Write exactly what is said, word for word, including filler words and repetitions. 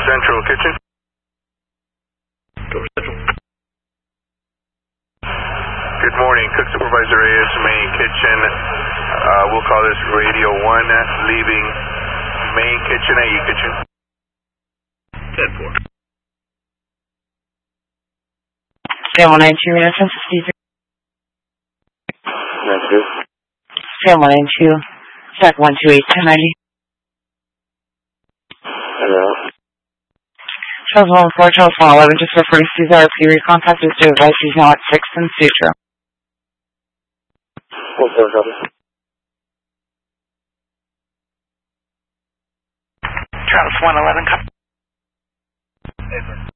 Central Kitchen. Go Central. Good morning, Cook Supervisor Reyes, Main Kitchen. Uh, we'll call this Radio one, leaving Main Kitchen, A U Kitchen. ten four. Sam one nine two, Ransom fifty-three. That's good. Sam one nine two, Stack one two eight, ten ninety. Hello. Charles one four, Charles one eleven, just referring to C Z R P. Recontact is to advise he's now at six in Sutro. What's that, copy? Charles one eleven, copy. Hey, sir.